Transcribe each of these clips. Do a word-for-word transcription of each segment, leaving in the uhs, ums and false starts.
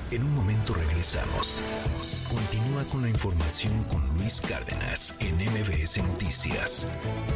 En un momento regresamos. Continúa con la información con Luis Cárdenas en M B S Noticias.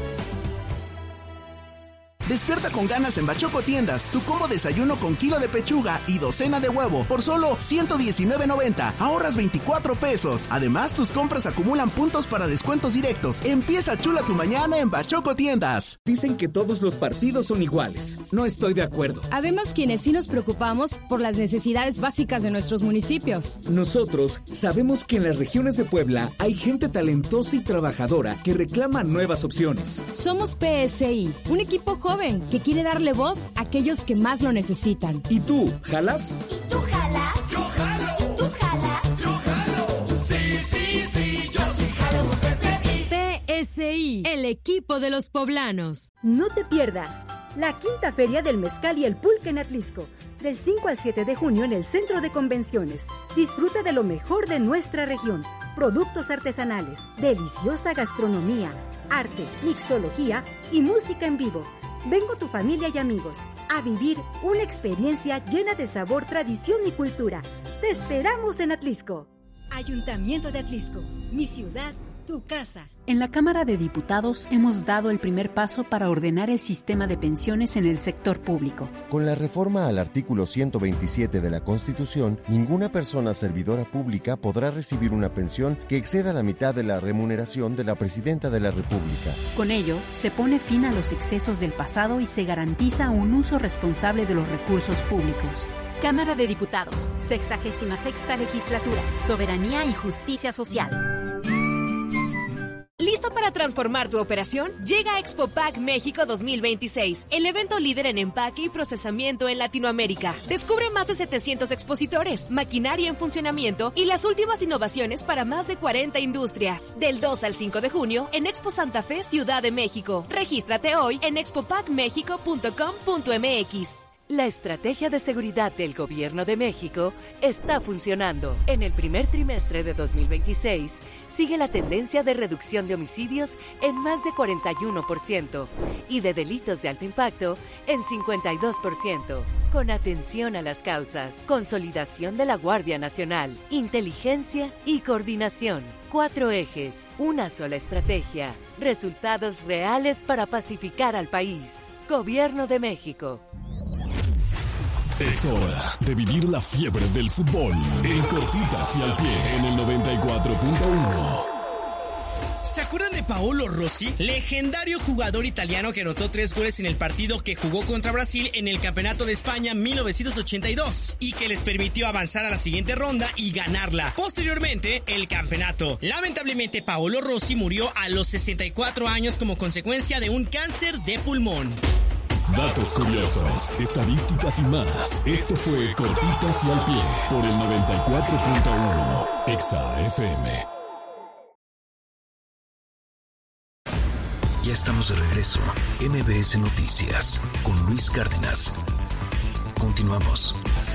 Despierta con ganas en Bachoco Tiendas. Tu combo desayuno con kilo de pechuga y docena de huevo por solo ciento diecinueve noventa. Ahorras veinticuatro pesos. Además, tus compras acumulan puntos para descuentos directos. Empieza chula tu mañana en Bachoco Tiendas. Dicen que todos los partidos son iguales. No estoy de acuerdo. Habemos quienes sí nos preocupamos por las necesidades básicas de nuestros municipios. Nosotros sabemos que en las regiones de Puebla hay gente talentosa y trabajadora que reclama nuevas opciones. Somos P S I, un equipo joven que quiere darle voz a aquellos que más lo necesitan. ¿Y tú, jalas? ¿Y tú jalas? Yo jalo. ¿Tú jalas? Yo jalo. Sí, sí, sí, yo sí jalo con P S I. P S I, el equipo de los poblanos. No te pierdas la quinta feria del mezcal y el pulque en Atlisco, del cinco al siete de junio en el Centro de Convenciones. Disfruta de lo mejor de nuestra región, productos artesanales, deliciosa gastronomía, arte, mixología y música en vivo. Ven con tu familia y amigos a vivir una experiencia llena de sabor, tradición y cultura. Te esperamos en Atlisco. Ayuntamiento de Atlisco, mi ciudad, tu casa. En la Cámara de Diputados hemos dado el primer paso para ordenar el sistema de pensiones en el sector público. Con la reforma al artículo ciento veintisiete de la Constitución, ninguna persona servidora pública podrá recibir una pensión que exceda la mitad de la remuneración de la Presidenta de la República. Con ello, se pone fin a los excesos del pasado y se garantiza un uso responsable de los recursos públicos. Cámara de Diputados, sexagésima sexta legislatura, Soberanía y Justicia Social. ¿Listo para transformar tu operación? Llega ExpoPack México dos mil veintiséis, el evento líder en empaque y procesamiento en Latinoamérica. Descubre más de setecientos expositores, maquinaria en funcionamiento y las últimas innovaciones para más de cuarenta industrias. Del dos al cinco de junio en Expo Santa Fe, Ciudad de México. Regístrate hoy en expopac mexico punto com punto m x. La estrategia de seguridad del Gobierno de México está funcionando. En el primer trimestre de dos mil veintiséis, sigue la tendencia de reducción de homicidios en más de cuarenta y uno por ciento y de delitos de alto impacto en cincuenta y dos por ciento. Con atención a las causas, consolidación de la Guardia Nacional, inteligencia y coordinación. Cuatro ejes, una sola estrategia, resultados reales para pacificar al país. Gobierno de México. Es hora de vivir la fiebre del fútbol en Cortitas y al Pie en el noventa y cuatro punto uno. ¿Se acuerdan de Paolo Rossi? Legendario jugador italiano que anotó tres goles en el partido que jugó contra Brasil en el Campeonato de España mil novecientos ochenta y dos y que les permitió avanzar a la siguiente ronda y ganarla. Posteriormente, el campeonato. Lamentablemente, Paolo Rossi murió a los sesenta y cuatro años como consecuencia de un cáncer de pulmón. Datos curiosos, estadísticas y más. Esto fue Cortitas y al Pie por el noventa y cuatro punto uno Exa F M. Ya estamos de regreso. M B S Noticias con Luis Cárdenas. Continuamos.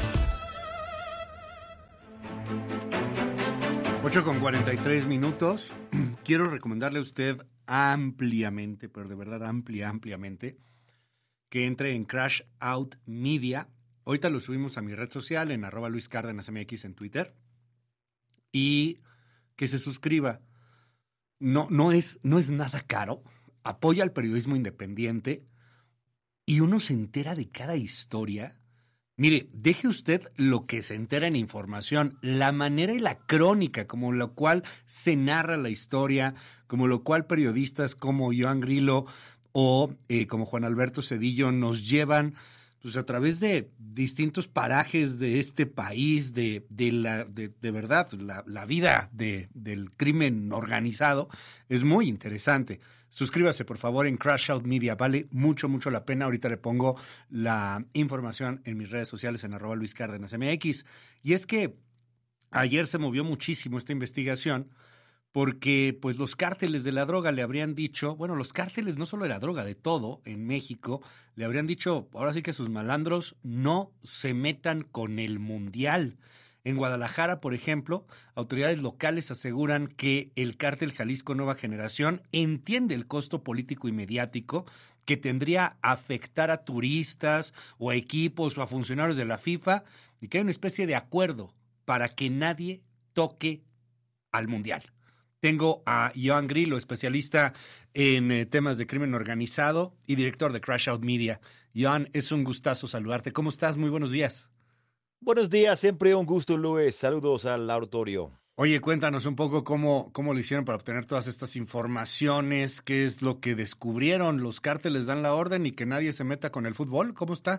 ocho con cuarenta y tres minutos. Quiero recomendarle a usted ampliamente, pero de verdad amplia, ampliamente, que entre en Crash Out Media. Ahorita lo subimos a mi red social en arroba Luis Cárdenas M X en Twitter. Y que se suscriba. No, no es, no es nada caro. Apoya al periodismo independiente y uno se entera de cada historia. Mire, deje usted lo que se entera en información, la manera y la crónica, como lo cual se narra la historia, como lo cual periodistas como Joan Grillo o eh, como Juan Alberto Cedillo nos llevan pues, a través de distintos parajes de este país, de, de, la, de, de verdad, la, la vida de, del crimen organizado, es muy interesante. Suscríbase, por favor, en Crash Out Media. Vale mucho, mucho la pena. Ahorita le pongo la información en mis redes sociales en arroba Luis Cárdenas M X. Y es que ayer se movió muchísimo esta investigación porque pues los cárteles de la droga le habrían dicho, bueno, los cárteles no solo de la droga, de todo en México, le habrían dicho, ahora sí que sus malandros no se metan con el mundial. En Guadalajara, por ejemplo, autoridades locales aseguran que el cártel Jalisco Nueva Generación entiende el costo político y mediático que tendría afectar a turistas o a equipos o a funcionarios de la FIFA y que hay una especie de acuerdo para que nadie toque al Mundial. Tengo a Joan Grillo, especialista en eh, temas de crimen organizado y director de Crash Out Media. Joan, es un gustazo saludarte. ¿Cómo estás? Muy buenos días. Buenos días, siempre un gusto, Luis. Saludos al auditorio. Oye, cuéntanos un poco cómo, cómo lo hicieron para obtener todas estas informaciones, qué es lo que descubrieron, los cárteles dan la orden y que nadie se meta con el fútbol. ¿Cómo está?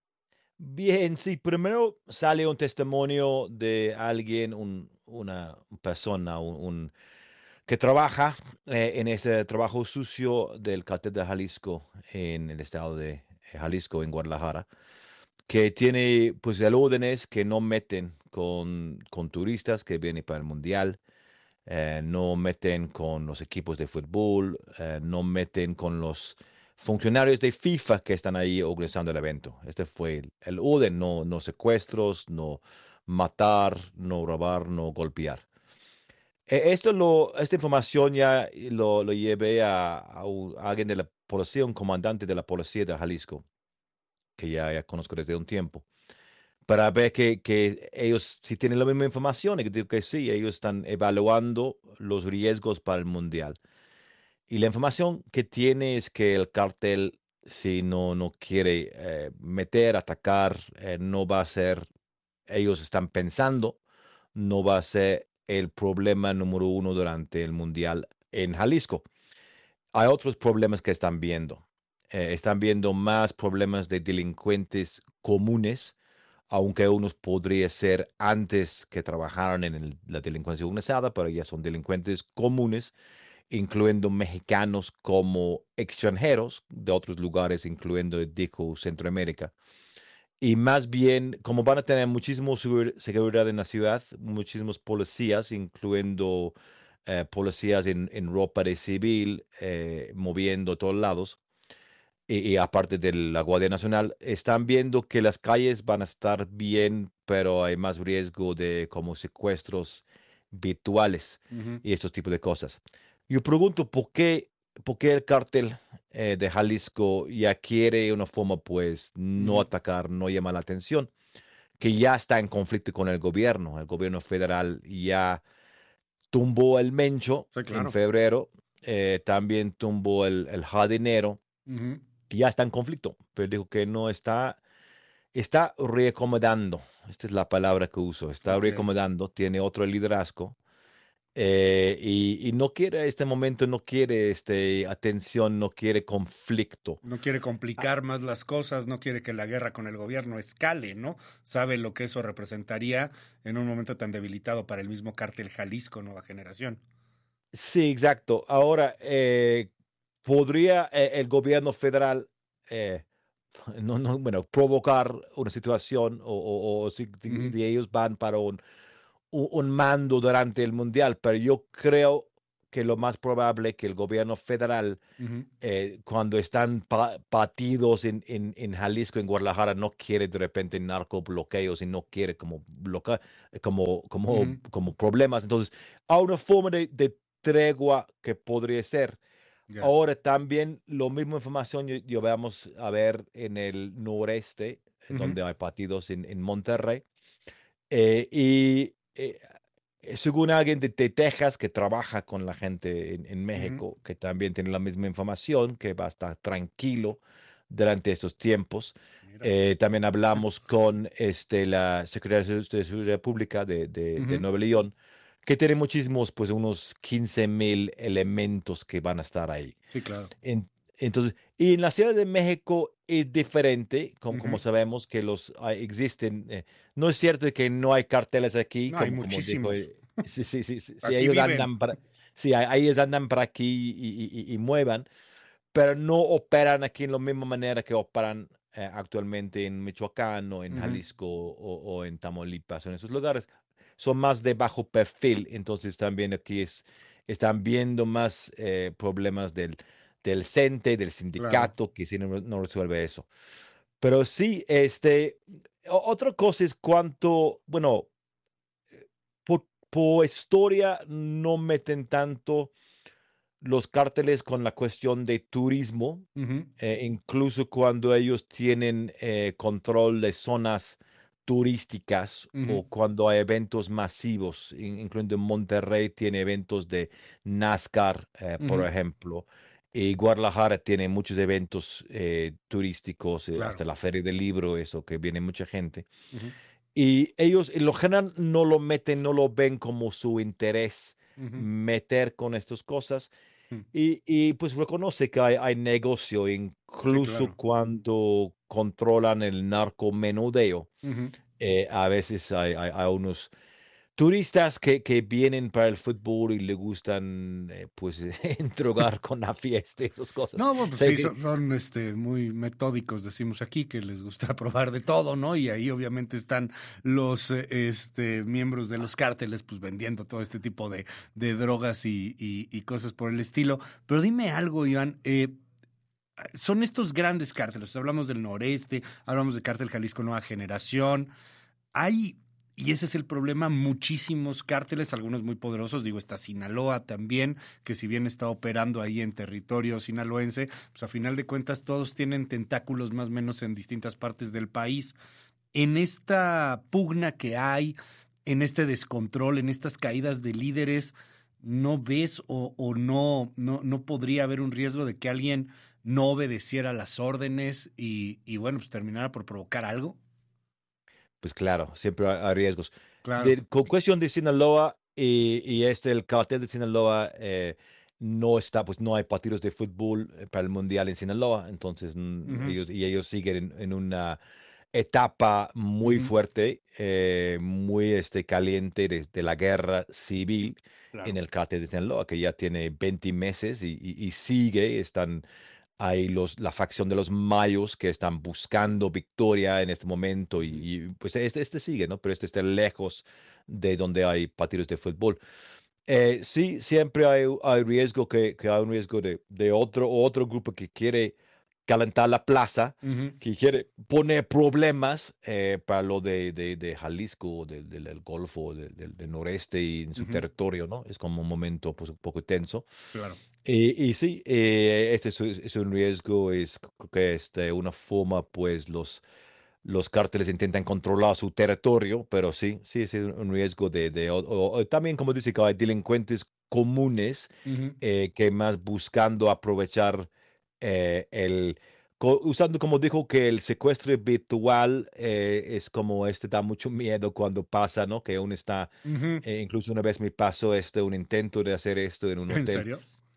Bien, sí, primero sale un testimonio de alguien, un, una persona, un, un que trabaja eh, en ese trabajo sucio del cártel de Jalisco en el estado de Jalisco, en Guadalajara, que tiene pues el orden es que no meten con, con turistas que vienen para el Mundial, eh, no meten con los equipos de fútbol, eh, no meten con los funcionarios de FIFA que están ahí organizando el evento. Este fue el, el orden, no, no secuestros, no matar, no robar, no golpear. Esto lo, esta información ya lo, lo llevé a, a, un, a alguien de la policía, un comandante de la policía de Jalisco, que ya, ya conozco desde un tiempo, para ver que, que ellos si tienen la misma información, y que digo que sí, ellos están evaluando los riesgos para el Mundial. Y la información que tiene es que el cártel, si no, no quiere eh, meter, atacar, eh, no va a ser, ellos están pensando, no va a ser el problema número uno durante el Mundial en Jalisco. Hay otros problemas que están viendo. Eh, están viendo más problemas de delincuentes comunes, aunque unos podría ser antes que trabajaron en el, la delincuencia organizada, pero ya son delincuentes comunes, incluyendo mexicanos como extranjeros de otros lugares, incluyendo, dijo, Centroamérica. Y más bien, como van a tener muchísima seguridad en la ciudad, muchísimos policías, incluyendo eh, policías en, en ropa de civil, eh, moviendo a todos lados, y, y aparte de la Guardia Nacional, están viendo que las calles van a estar bien, pero hay más riesgo de como secuestros virtuales uh-huh. y estos tipos de cosas. Yo pregunto, ¿por qué, por qué el cártel eh, de Jalisco ya quiere una forma, pues, no uh-huh. atacar, no llamar la atención? Que ya está en conflicto con el gobierno. El gobierno federal ya tumbó el Mencho sí, claro. en febrero, eh, también tumbó el, el jardinero, uh-huh. y ya está en conflicto. Pero dijo que no está, está reacomodando. Esta es la palabra que uso. Está okay. reacomodando, tiene otro liderazgo. Eh, y, y no quiere este momento, no quiere este, atención, no quiere conflicto. No quiere complicar ah. más las cosas, no quiere que la guerra con el gobierno escale, ¿no? Sabe lo que eso representaría en un momento tan debilitado para el mismo cártel Jalisco Nueva Generación. Sí, exacto. Ahora, eh, ¿podría eh, el gobierno federal eh, no, no, bueno, provocar una situación o, o, o si, mm. si ellos van para un un mando durante el Mundial? Pero yo creo que lo más probable es que el gobierno federal, uh-huh. eh, cuando están pa- partidos en, en, en Jalisco, en Guadalajara, no quiere de repente narcobloqueos y no quiere como, bloquear, como, como, uh-huh. como problemas. Entonces, hay una forma de, de tregua que podría ser. Yeah. Ahora también, lo mismo información yo, yo vamos a ver en el noreste, uh-huh. donde hay partidos en, en Monterrey. Eh, y Eh, según alguien de, de Texas que trabaja con la gente en, en México, uh-huh. que también tiene la misma información, que va a estar tranquilo durante estos tiempos. Eh, también hablamos con este, la Secretaría de Seguridad Pública de, de, uh-huh. de Nuevo León, que tiene muchísimos, pues unos quince mil elementos que van a estar ahí. Sí, claro. En, entonces, y en la Ciudad de México es diferente, como, uh-huh. como sabemos que los hay, existen. Eh, no es cierto que no hay carteles aquí. No, como, hay muchísimos. Como dijo, eh, sí, sí, sí. sí, sí ellos andan para, sí, ellos andan por aquí y, y, y muevan, pero no operan aquí en la misma manera que operan eh, actualmente en Michoacán o en uh-huh. Jalisco o, o en Tamaulipas, en esos lugares. Son más de bajo perfil, entonces también aquí es, están viendo más eh, problemas del del C E N T E, del sindicato, claro. que si no, no resuelve eso. Pero sí, este, otra cosa es cuánto, bueno, por, por historia no meten tanto los cárteles con la cuestión de turismo, uh-huh. eh, incluso cuando ellos tienen eh, control de zonas turísticas Ujú. o cuando hay eventos masivos, in- incluyendo Monterrey tiene eventos de NASCAR, eh, por Ujú. ejemplo, y Guadalajara tiene muchos eventos eh, turísticos, eh, Claro. hasta la Feria del Libro, eso que viene mucha gente. Ujú. Y ellos, en lo general, no lo meten, no lo ven como su interés Ujú. meter con estas cosas. Mm. Y, y, pues reconoce que hay, hay negocio, incluso claro. cuando controlan el narcomenudeo. Ujú. Eh, a veces hay, hay- hay unos turistas que, que vienen para el fútbol y le gustan eh, pues drogar con la fiesta y esas cosas. No, bueno, pues Sé sí, que- son, son, este, muy metódicos, decimos aquí, que les gusta probar de todo, ¿no? Y ahí obviamente están los eh, este, miembros de los cárteles, pues vendiendo todo este tipo de, de drogas y, y- y cosas por el estilo. Pero dime algo, Iván, eh, son estos grandes cárteles, hablamos del noreste, hablamos de Cártel Jalisco Nueva Generación, hay, y ese es el problema, muchísimos cárteles, algunos muy poderosos, digo, está Sinaloa también, que si bien está operando ahí en territorio sinaloense, pues a final de cuentas todos tienen tentáculos más o menos en distintas partes del país. En esta pugna que hay, en este descontrol, en estas caídas de líderes, ¿no ves o, o no, no, no podría haber un riesgo de que alguien no obedeciera las órdenes y, y bueno, pues terminara por provocar algo? Pues claro, siempre hay, hay riesgos. Claro. De- con cuestión de Sinaloa y, y este, el cartel de Sinaloa, eh, no está, pues no hay partidos de fútbol eh, para el Mundial en Sinaloa, entonces mm, Ujú. ellos, y ellos siguen en, en una etapa muy Ujú. fuerte, eh, muy este, caliente de, de la guerra civil Claro. en el cartel de Sinaloa, que ya tiene veinte meses y, y- y sigue, están hay los, la facción de los mayos que están buscando victoria en este momento y, y, pues este, este sigue, ¿no? Pero este está lejos de donde hay partidos de fútbol. Eh, sí, siempre hay, hay riesgo que, que hay un riesgo de, de otro, otro grupo que quiere calentar la plaza, Ujú. que quiere poner problemas eh, para lo de, de, de Jalisco, del, del, del Golfo, del, del, del noreste y en su Ujú. territorio, ¿no? Es como un momento pues, un poco tenso. Claro. Y, y sí, eh, este es, es un riesgo, es creo que este, una forma, pues los, los cárteles intentan controlar su territorio, pero sí, sí, es un un riesgo de, de o- o- o también como dice que hay delincuentes comunes Ujú. eh, que más buscando aprovechar eh, el, co- usando como dijo que el secuestro virtual eh, es como este da mucho miedo cuando pasa, ¿no? Que uno está, Ujú. eh, incluso una vez me pasó este, un intento de hacer esto en un ¿En hotel. serio?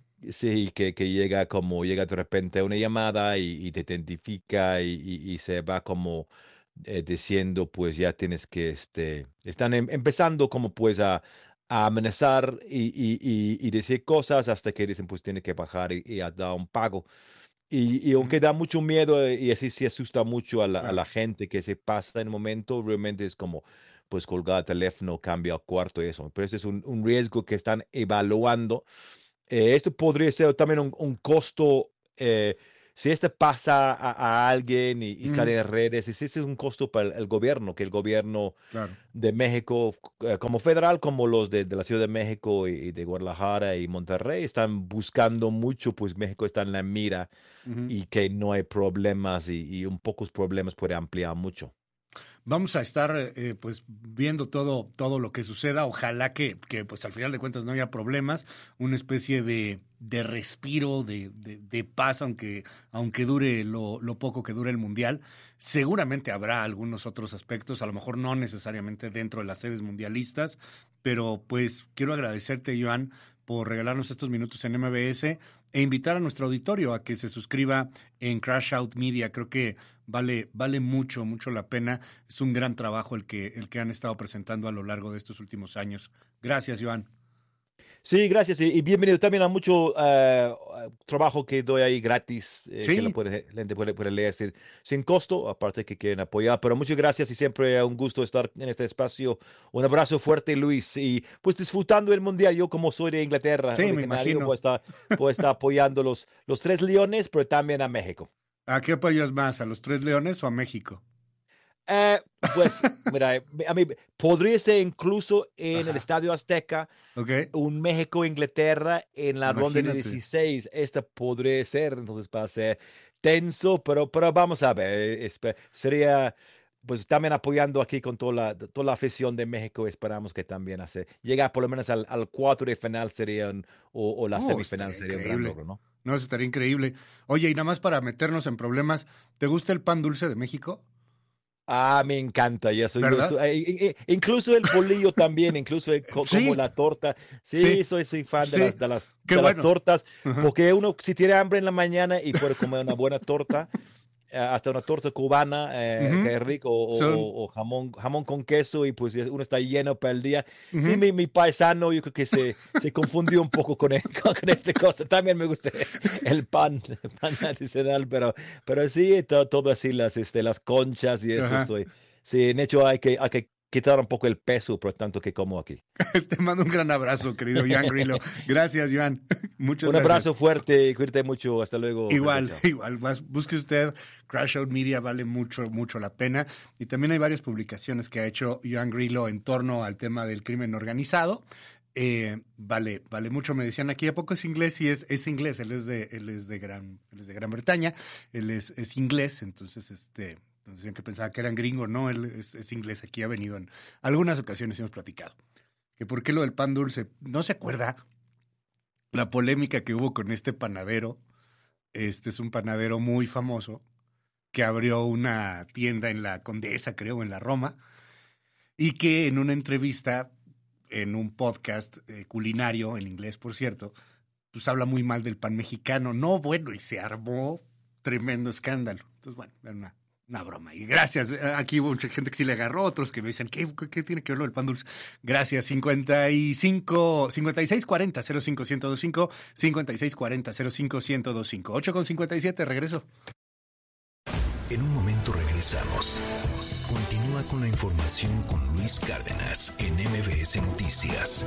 Sí, que, que llega como, llega de repente una llamada y, y te identifica y, y- y se va como eh, diciendo, pues ya tienes que, este, están em- empezando como pues a, a amenazar y, y, y- y decir cosas hasta que dicen, pues tiene que bajar y, y a dar un pago. Y, y aunque da mucho miedo eh, y así se asusta mucho a la, a Claro. la gente que se pasa en el momento, realmente es como, pues colgar el teléfono, cambia al cuarto y eso. Pero ese es un, un riesgo que están evaluando. Eh, esto podría ser también un, un costo, eh, si este pasa a, a alguien y, y Ujú. sale en redes, ese es un costo para el, el gobierno, que el gobierno Claro. de México, eh, como federal, como los de, de la Ciudad de México y, y de Guadalajara y Monterrey, están buscando mucho, pues México está en la mira Ujú. y que no hay problemas y, y un pocos problemas puede ampliar mucho. Vamos a estar eh, pues viendo todo, todo lo que suceda. Ojalá que, que pues al final de cuentas no haya problemas, una especie de, de respiro, de, de, de paz, aunque, aunque dure lo, lo poco que dure el Mundial. Seguramente habrá algunos otros aspectos, a lo mejor no necesariamente dentro de las sedes mundialistas, pero pues quiero agradecerte, Joan, por regalarnos estos minutos en M B S e invitar a nuestro auditorio a que se suscriba en Crash Out Media. Creo que vale, vale mucho, mucho la pena. Es un gran trabajo el que, el que han estado presentando a lo largo de estos últimos años. Gracias, Joan. Sí, gracias y, y bienvenido también a mucho eh, trabajo que doy ahí gratis, eh, Sí. que la, puede, la gente puede, puede leer sin, sin costo, aparte que quieren apoyar, pero muchas gracias y siempre un gusto estar en este espacio. Un abrazo fuerte, Luis, y pues disfrutando el Mundial, yo como soy de Inglaterra, Sí, me originario, imagino. voy a estar, voy a estar apoyando los, los tres leones, pero también a México. ¿A qué apoyas más? ¿A los Tres Leones o a México? Eh, pues, mira, a mí podría ser incluso en Ajá. el Estadio Azteca, ¿Ok? un México-Inglaterra en la ronda de Imagínate. dieciséis. Esta podría ser, entonces va a ser tenso, pero, pero vamos a ver. espe- Sería pues también apoyando aquí con toda la, toda la afición de México. Esperamos que también hace, llegar por lo menos al, al cuarto de final serían, o, o la Oh, semifinal estaría sería un gran increíble. logro, ¿no? No, eso estaría increíble. Oye, y nada más para meternos en problemas, ¿te gusta el pan dulce de México? Ah, me encanta, ya soy, ¿Verdad? soy- eh, eh, eh, incluso el bolillo también, incluso el co- Sí. como la torta. Sí, Sí. soy, soy fan Sí. de las, de las, Qué de las bueno. tortas, Ajá. porque uno si tiene hambre en la mañana y puede comer una buena torta, eh, hasta una torta cubana, eh, Ujú. que es rico, o, Son- o- o jamón, jamón con queso, y pues uno está lleno para el día. Sí, Ujú. mi, mi paisano, yo creo que se, se confundió un poco con, con, con esta cosa. También me gusta el pan, el pan tradicional, pero, pero sí, to- todo así, las, este, las conchas y eso Ajá. estoy. Sí, en hecho hay que, hay que quitar un poco el peso, por tanto que como aquí. Te mando un gran abrazo, querido Joan Grillo. Gracias, Joan. Muchas Un gracias. abrazo fuerte, cuídate mucho, hasta luego. Igual, Chao. igual. Vas- Busque usted Crash Out Media, vale mucho, mucho la pena. Y también hay varias publicaciones que ha hecho Joan Grillo en torno al tema del crimen organizado. Eh, vale, vale mucho. Me decían aquí, ¿a poco es inglés? Sí, es, es inglés. Él es de, él es de Gran, él es de Gran Bretaña. Él es, es inglés, entonces este. Nos decían que pensaba que eran gringos, no, él es, es inglés. Aquí ha venido en algunas ocasiones, hemos platicado. Que por qué lo del pan dulce, ¿no se acuerda la polémica que hubo con este panadero? Este es un panadero muy famoso que abrió una tienda en la Condesa, creo, en la Roma, y que en una entrevista, en un podcast eh, culinario, en inglés, por cierto, pues habla muy mal del pan mexicano. No, bueno, y se armó tremendo escándalo. Entonces, bueno, era una, una broma. Y gracias. Aquí hubo mucha gente que sí le agarró, otros que me dicen, ¿qué, qué tiene que ver lo del pan dulce? Gracias. cincuenta y cinco, cincuenta y seis cuarenta, cero cinco, ciento veinticinco, cincuenta y seis cuarenta, cero cinco, ciento veinticinco. ocho con cincuenta y siete, regreso. En un momento regresamos. Continúa con la información con Luis Cárdenas en M B S Noticias.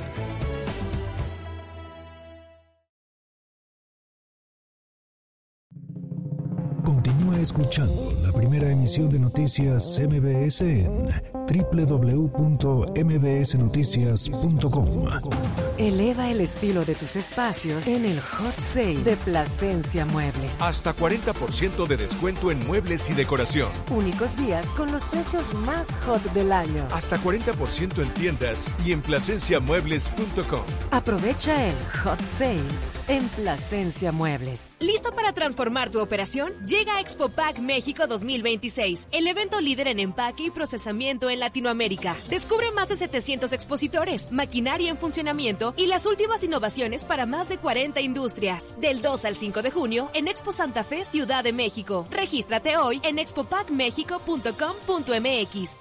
Continúa escuchando la primera emisión de Noticias M B S en doble u doble u doble u punto m b s noticias punto com. Eleva el estilo de tus espacios en el Hot Sale de Plasencia Muebles. Hasta cuarenta por ciento de descuento en muebles y decoración. Únicos días con los precios más hot del año. Hasta cuarenta por ciento en tiendas y en plasencia muebles punto com. Aprovecha el Hot Sale en Plasencia Muebles. ¿Listo para transformar tu operación? Llega Expo Pack México dos mil veintiséis, el evento líder en empaque y procesamiento en Latinoamérica. Descubre más de setecientos expositores, maquinaria en funcionamiento y las últimas innovaciones para más de cuarenta industrias. Del dos al cinco de junio en Expo Santa Fe, Ciudad de México. Regístrate hoy en expo pack mexico punto com punto m x.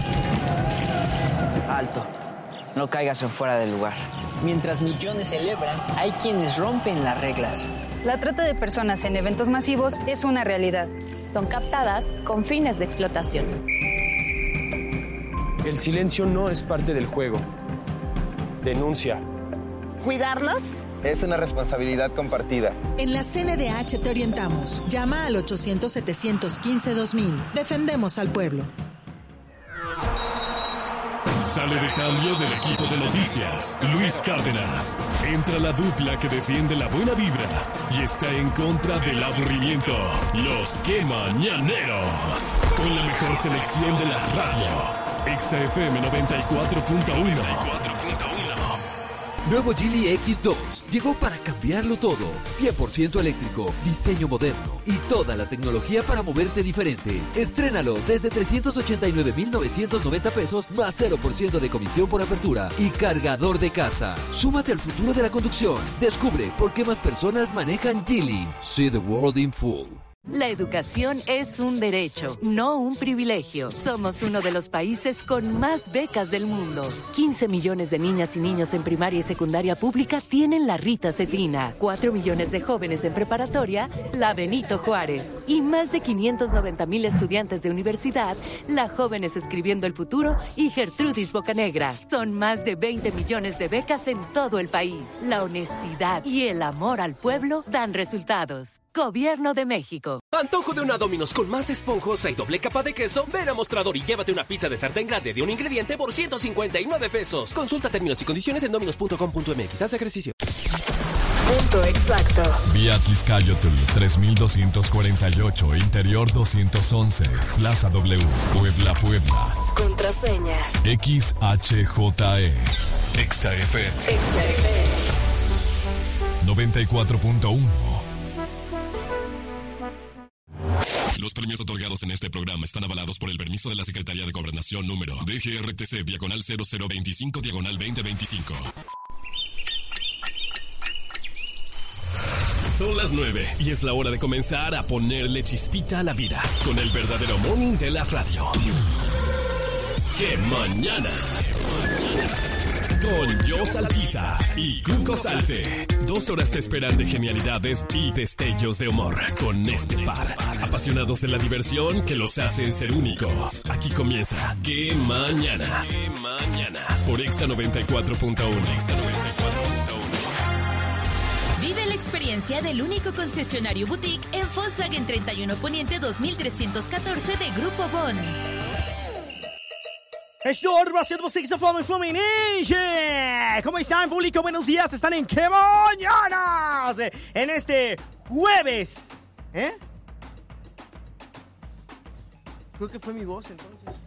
Alto, no caigas en fuera del lugar. Mientras millones celebran, hay quienes rompen las reglas. La trata de personas en eventos masivos es una realidad. Son captadas con fines de explotación. El silencio no es parte del juego. Denuncia. ¿Cuidarlos? Es una responsabilidad compartida. En la C N D H te orientamos. Llama al ochocientos, setecientos quince, dos mil. Defendemos al pueblo. Sale de cambio del equipo de noticias, Luis Cárdenas. Entra la dupla que defiende la buena vibra y está en contra del aburrimiento. Los Que Mañaneros. Con la mejor selección de la radio. Exa F M noventa y cuatro punto uno. Nuevo Geely X dos llegó para cambiarlo todo. cien por ciento eléctrico, diseño moderno y toda la tecnología para moverte diferente. Estrénalo desde trescientos ochenta y nueve mil novecientos noventa pesos más cero por ciento de comisión por apertura y cargador de casa. Súmate al futuro de la conducción. Descubre por qué más personas manejan Geely. See the world in full. La educación es un derecho, no un privilegio. Somos uno de los países con más becas del mundo. quince millones de niñas y niños en primaria y secundaria pública tienen la Rita Cetina. cuatro millones de jóvenes en preparatoria, la Benito Juárez. Y más de quinientos noventa mil estudiantes de universidad, la Jóvenes Escribiendo el Futuro y Gertrudis Bocanegra. Son más de veinte millones de becas en todo el país. La honestidad y el amor al pueblo dan resultados. Gobierno de México. Antojo de una Domino's con más esponjosa y doble capa de queso. Ven a Mostrador y llévate una pizza de sartén grande de un ingrediente por ciento cincuenta y nueve pesos. Consulta términos y condiciones en dominos punto com punto m x. Haz ejercicio. Dato exacto. Vía Tliscayotl tres mil doscientos cuarenta y ocho, Interior doscientos once, Plaza W, Puebla, Puebla. Contraseña. X H J E. Exa F M. Exa F M. noventa y cuatro punto uno. Los premios otorgados en este programa están avalados por el permiso de la Secretaría de Gobernación número D G R T C diagonal cero cero veinticinco diagonal veinte veinticinco. Son las nueve y es la hora de comenzar a ponerle chispita a la vida con el verdadero morning de la radio. ¡Qué mañanas! Con Jos Alpiza y Cuco Salce. Dos horas te esperan de genialidades y destellos de humor con este par. Apasionados de la diversión que los hacen ser únicos. Aquí comienza ¡Qué mañanas! ¡Qué mañanas! Por Exa noventa y cuatro punto uno. Exa noventa y cuatro punto uno. Vive la experiencia del único concesionario boutique en Volkswagen treinta y uno Poniente dos mil trescientos catorce de Grupo Bon. Estor, Brasil, vocês que Flamengo Fluminense. ¿Cómo están, público? Buenos días. Están en ¡Qué mañanas! En este jueves. ¿Eh? Creo que fue mi voz, entonces.